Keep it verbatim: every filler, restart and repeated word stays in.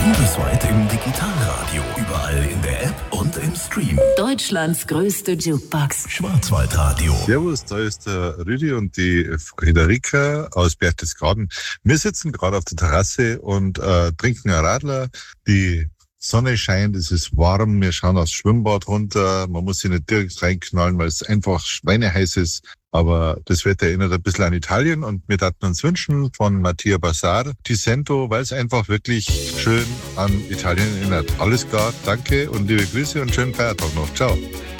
Bundesweit im Digitalradio, überall in der App und im Stream. Deutschlands größte Jukebox. Schwarzwaldradio. Servus, da ist der Rüdi und die Friederika aus Berchtesgaden. Wir sitzen gerade auf der Terrasse und äh, trinken ein Radler. Die Sonne scheint, es ist warm, wir schauen aufs Schwimmbad runter. Man muss sich nicht direkt reinknallen, weil es einfach schweineheiß ist. Aber das Wetter erinnert ein bisschen an Italien und wir dachten uns wünschen von Mattia Bassar, Tisento, weil es einfach wirklich schön an Italien erinnert. Alles klar, danke und liebe Grüße und schönen Feiertag noch. Ciao.